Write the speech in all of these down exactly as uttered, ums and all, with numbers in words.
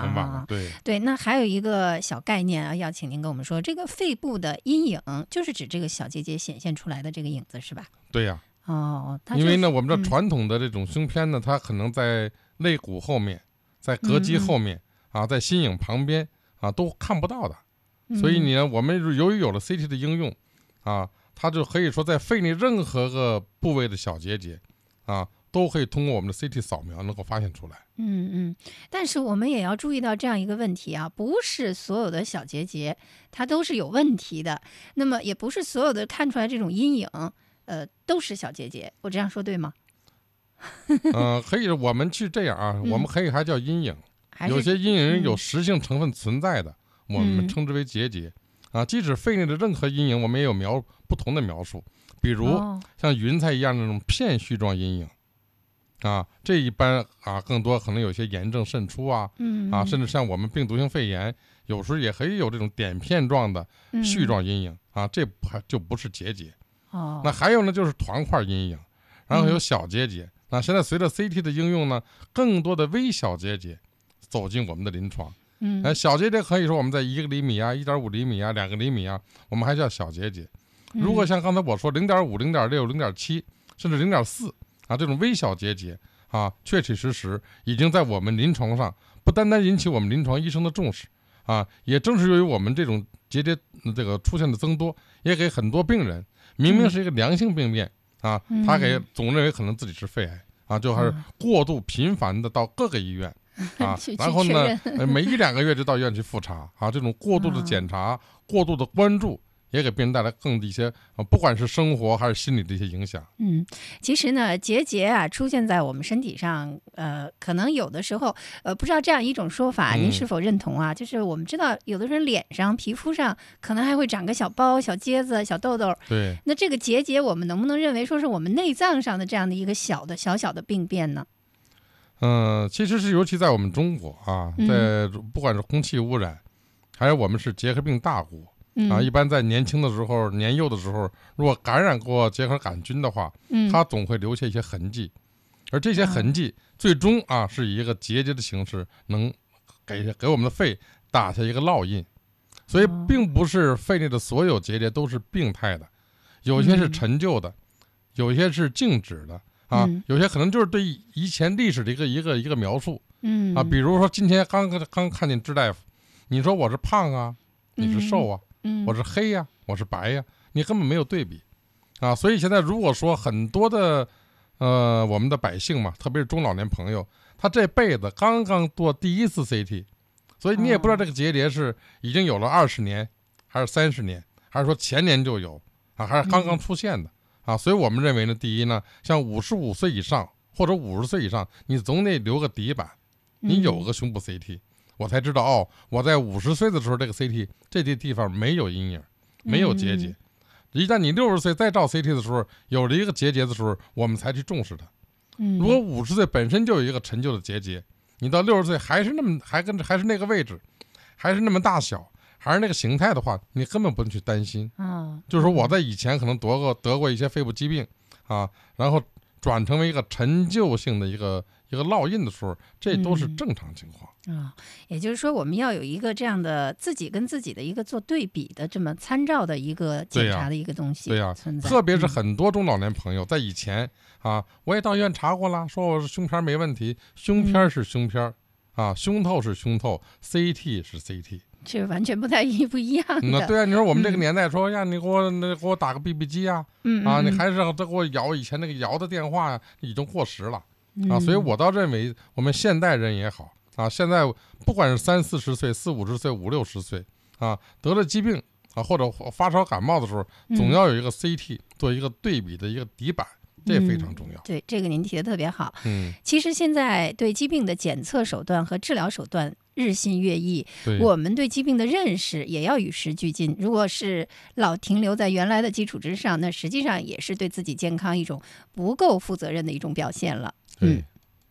了啊。 对对，那还有一个小概念啊，要请您跟我们说，这个肺部的阴影就是指这个小结节显现出来的这个影子是吧？ 对呀、 啊，哦，它就是、 因为呢，我们这嗯传统的这种胸片呢，它可能在肋骨后面，在膈肌后面、 嗯啊，在心影旁边啊都看不到的。 嗯、 所以你呢，我们由于有了 C T 的应用啊，它就可以说在肺内任何个部位的小结节啊，都可以通过我们的 C T 扫描能够发现出来。 嗯嗯，但是我们也要注意到这样一个问题啊，不是所有的小结节它都是有问题的，那么也不是所有的看出来这种阴影，呃，都是小结节，我这样说对吗？ 呃，可以，我们去这样啊， 嗯我们可以还叫阴影， 还是有些阴影有嗯实性成分存在的，我们嗯称之为结节。啊，即使肺内的任何阴影，我们也有描不同的描述，比如、 哦像云彩一样的那种片须状阴影，啊，这一般啊更多可能有些炎症渗出啊， 嗯啊，甚至像我们病毒性肺炎，有时候也可以有这种点片状的絮状阴影、啊，这不还就不是结节。 哦， 那还有呢，就是团块阴影，然后有小结节。那现在随着 C T 的应用呢，更多的微小结节走进我们的临床。 嗯， 呃，小结节可以说我们在一个厘米啊、一点五厘米啊、两个厘米啊，我们还叫小结节。如果像刚才我说零点五、零点六、零点七，甚至零点四啊这种微小结节啊，确确实实已经在我们临床上不单单引起我们临床医生的重视啊，也正是由于我们这种结节这个出现的增多，也给很多病人明明是一个良性病变、嗯、啊，他给总认为可能自己是肺癌啊，就还是过度频繁的到各个医院。啊，然后呢，每一两个月就到医院去复查啊，这种过度的检查、啊、过度的关注，也给病人带来更的一些啊，不管是生活还是心理的一些影响。 嗯，其实呢，结节啊出现在我们身体上，呃，可能有的时候，呃，不知道这样一种说法，您是否认同啊？嗯、就是我们知道，有的人脸上、皮肤上可能还会长个小包、小疖子、小痘痘。 对。 那这个结节，我们能不能认为说是我们内脏上的这样的一个小的、小小的病变呢？ 嗯、呃，其实是尤其在我们中国啊，在不管是空气污染，还是我们是结核病大国、嗯、啊，一般在年轻的时候、年幼的时候，如果感染过结核杆菌的话，嗯，它总会留下一些痕迹，而这些痕迹最终啊是以一个结节的形式，能给给我们的肺打下一个烙印。所以，并不是肺内的所有结节都是病态的，有些是陈旧的，有些是静止的。啊，有些可能就是对以前历史的一个一个一个描述，嗯啊，比如说今天刚刚看见支大夫，你说我是胖啊，你是瘦啊，嗯，我是黑呀、啊，我是白呀、啊，你根本没有对比，啊，所以现在如果说很多的呃我们的百姓嘛，特别是中老年朋友，他这辈子刚刚做第一次 C T， 所以你也不知道这个结节是已经有了二十年，还是三十年，还是说前年就有啊，还是刚刚出现的。嗯啊，所以我们认为呢，第一呢，像五十五岁以上或者五十岁以上，你总得留个底板，你有个胸部 C T，、嗯、我才知道哦，我在五十岁的时候这个 C T 这些地方没有阴影，没有结节。嗯、一旦你六十岁再照 C T 的时候，有了一个结节的时候，我们才去重视它。嗯、如果五十岁本身就有一个陈旧的结节，你到六十岁还是那么还跟还是那个位置，还是那么大小。还是那个形态的话，你根本不用去担心。嗯，就是说我在以前可能得过得过一些肺部疾病啊，然后转成为一个陈旧性的一个一个烙印的时候，这都是正常情况。 嗯、啊，也就是说，我们要有一个这样的自己跟自己的一个做对比的这么参照的一个检查的一个东西。 对呀、啊，特别是很多中老年朋友在以前啊，我也到医院查过了，说我是胸片没问题，胸片是胸片、嗯、啊，胸透是胸透 ，C T 是 C T。 这完全不太一不一样的。 那、嗯、对啊，你说我们这个年代说呀、嗯，你给我那给我打个 B B 机啊，嗯啊，你还是这给我摇以前那个摇的电话呀，已经过时了、嗯、啊。所以我倒认为我们现代人也好啊，现在不管是三四十岁、四五十岁、五六十岁啊，得了疾病啊或者发烧感冒的时候，总要有一个 C T 做一个对比的一个底板。这非常重要、嗯。 对，这个您提的特别好。 嗯， 其实现在对疾病的检测手段和治疗手段日新月异，我们对疾病的认识也要与时俱进。如果是老停留在原来的基础之上，那实际上也是对自己健康一种不够负责任的一种表现了。 嗯。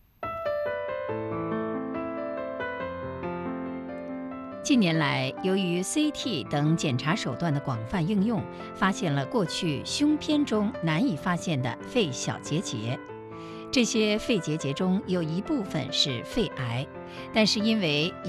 近年来，由于 C T 等检查手段的广泛应用，发现了过去胸片中难以发现的肺小结节。这些肺结节中有一部分是肺癌，但是因为